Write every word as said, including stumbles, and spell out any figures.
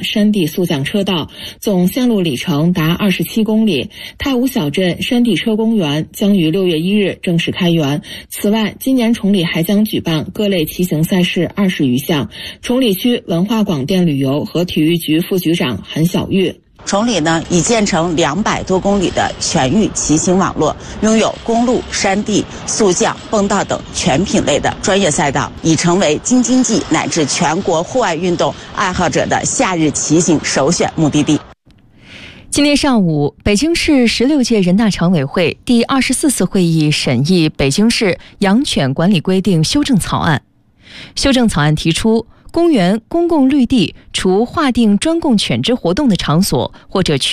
山地速降车道，总线路里程达二十七公里。太武小镇山地车公园将于六月一日正式开园。此外，今年崇礼还将举办各类骑行赛事二十余项。崇礼区文化广电旅游和体育局副局长韩小玉。 崇礼呢已建成两百多公里的全域骑行网络，拥有公路、山地、速降、蹦道等全品类的专业赛道，已成为京津冀乃至全国户外运动爱好者的夏日骑行首选目的地。 今天上午，北京市十六届人大常委会第二十四次会议审议《北京市养犬管理规定》修正草案。修正草案提出，公园、公共绿地除划定专供犬只活动的场所或者区